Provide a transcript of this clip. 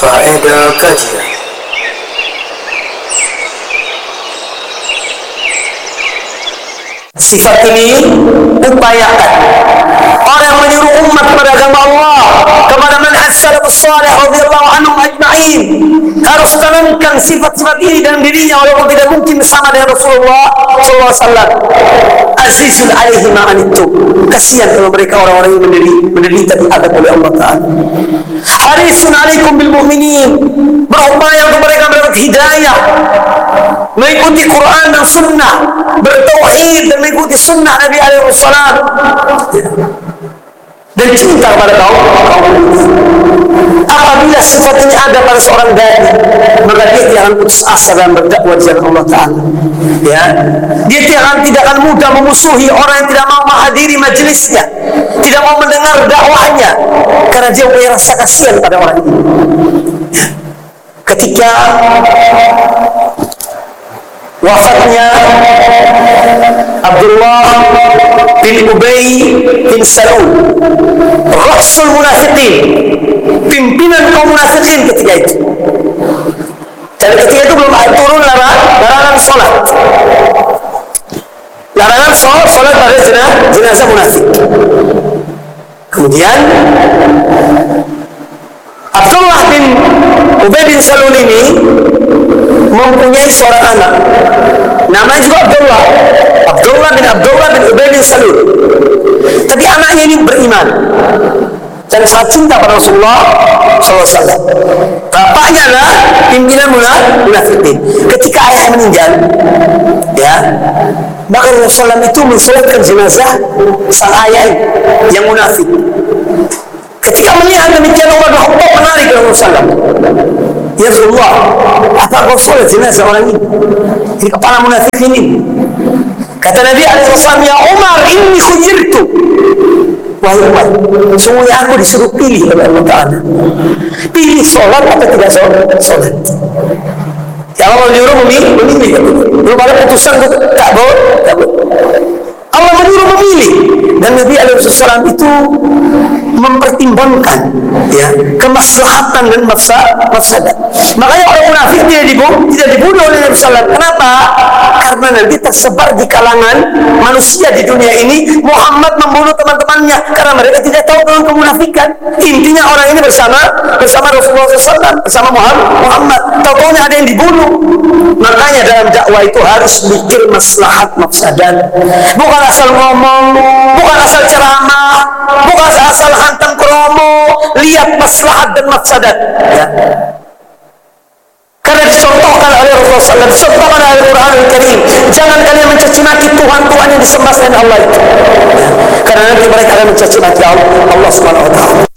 Faedah kajian. Sifat ini upayakan orang menyuruh umat pada agama Allah, kepada manhaj salafus salih radhiyallahu anhum ajma'in, harus tanamkan sifat-sifat ini dalam dirinya, walaupun tidak mungkin sama dengan Rasulullah SAW. Azizun alaihi ma'anittum, kasihan kalau mereka orang-orang yang menderita diadab oleh Allah Ta'ala. Harisun alaikum bil mu'minin, berupaya untuk mereka mendapat hidayah, mengikuti Quran dan Sunnah, bertauhid dan mengikuti Sunnah Nabi alaihi wassalam, dan cinta kepada kaum. Apabila sifat ini ada pada seorang dai, maka dia tidak akan putus asa dalam berdakwah di jalan Allah Ta'ala. Ya, dia tidak akan mudah memusuhi orang yang tidak mau menghadiri majelisnya, tidak mau mendengar dakwahnya, karena dia punya rasa kasihan pada orang ini. Ketika wafatnya Abdullah bin Ubay bin Salul, Rasul Munafiqin, pimpinan kaum munafikin ketika itu. Dan ketika itu belum turun larangan sholat. Larangan sholat pada jenazah munafik. Kemudian Abdullah bin Ubay bin Salul ini mempunyai seorang anak, namanya juga Abdullah bin Ubay bin Salul. Tapi anaknya ini beriman dan sangat cinta pada Rasulullah SAW. Bapaknya adalah pimpinan munafikin. Ketika ayah meninggal, ya, maka Rasulullah itu mensolatkan jenazah sang ayah yang munafik. Ketika melihat demikian, Umar bin Khattab menarik ke Rasulullah. Ya Rasulullah, apa kau solat jenazah orang ini? Ini kepala munafik ini. Kata Nabi SAW, ya Umar, inni khuyirtu. Wahai Umar, sungguhnya aku disuruh pilih oleh Allah Ta'ala. Pilih sholat atau tidak sholat. Ya Allah menyuruh memilih. Belum ada putusan tak boleh. Allah menyuruh memilih. Dan Nabi SAW itu mempertimbangkan, ya, kemaslahatan dan mafsadat. Makanya orang munafik tidak dibunuh oleh Nabi SAW. Kenapa? Karena nanti tersebar di kalangan manusia di dunia ini, Muhammad membunuh teman-temannya karena mereka tidak tahu tentang kemunafikan. Intinya orang ini bersama Rasulullah SAW, bersama Muhammad. Tahu-tahunya ada yang dibunuh. Makanya dalam dakwah itu harus mikir maslahat mafsadat. Bukan asal ngomong, bukan asal ceramah, bukan asal hantam kromo, lihat maslahat dan mafsadat. Ya. Karena dicontohkan oleh Rasulullah SAW, dicontohkan oleh Al-Quran Al-Karim. Jangan kalian mencaci maki Tuhan-Tuhan yang disembah selain Allah itu. Ya. Karena nanti mereka akan mencaci maki Allah Subhanahu wa Ta'ala.